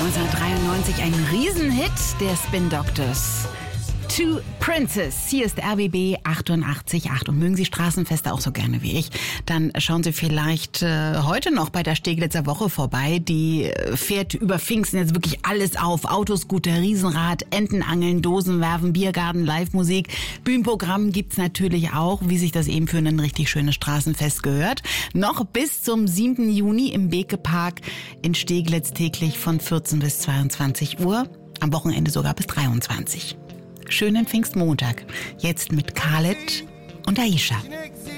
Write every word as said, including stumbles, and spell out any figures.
neunzehnhundertdreiundneunzig ein Riesenhit der Spin Doctors. To Princess. Hier ist R B B achtundachtzig Komma acht. Und mögen Sie Straßenfeste auch so gerne wie ich, dann schauen Sie vielleicht äh, heute noch bei der Steglitzer Woche vorbei. Die äh, fährt über Pfingsten jetzt wirklich alles auf. Autoscooter, Riesenrad, Entenangeln, Dosenwerfen, Biergarten, Live-Musik. Bühnenprogramm gibt's natürlich auch, wie sich das eben für ein richtig schönes Straßenfest gehört. Noch bis zum siebten Juni im Beke-Park in Steglitz täglich von vierzehn bis zweiundzwanzig Uhr. Am Wochenende sogar bis dreiundzwanzig. Schönen Pfingstmontag. Jetzt mit Khaled und Aisha.